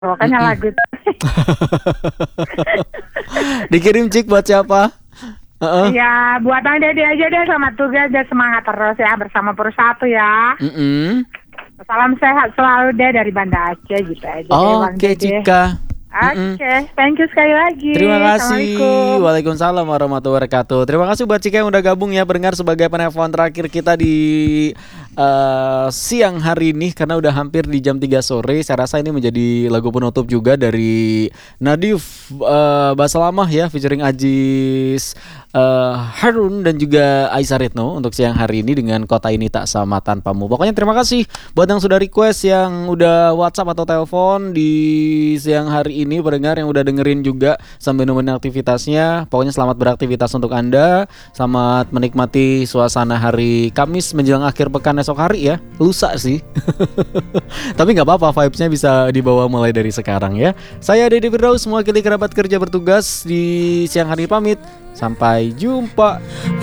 Pokoknya lagu itu. Dikirim Cik buat siapa? Heeh. Ya, buat Bang Deddy aja deh, selamat tugas dan semangat terus ya bersama Perursatu ya. Mm-mm. Salam sehat selalu deh dari Banda Aceh gitu aja deh Bang Oke Deddy. Cika. Oke, thank you sekali lagi. Terima kasih. Assalamualaikum. Waalaikumsalam warahmatullahi wabarakatuh. Terima kasih buat Cika yang udah gabung ya pendengar sebagai penelpon terakhir kita di siang hari ini karena udah hampir di jam 3 sore. Saya rasa ini menjadi lagu penutup juga dari Nadif Basalamah ya featuring Ajis Harun dan juga Aisyah Retno untuk siang hari ini dengan Kota Ini Tak Sama Tanpamu. Pokoknya terima kasih buat yang sudah request, yang udah WhatsApp atau telepon di siang hari ini, pendengar yang udah dengerin juga sambil nemenin aktivitasnya. Pokoknya selamat beraktivitas untuk Anda. Selamat menikmati suasana hari Kamis menjelang akhir pekan esok hari ya. Lusa sih. Tapi nggak apa-apa, vibes-nya bisa dibawa mulai dari sekarang ya. Saya Deddy Firdaus, mewakili kerabat kerja bertugas di siang hari pamit. Sampai jumpa.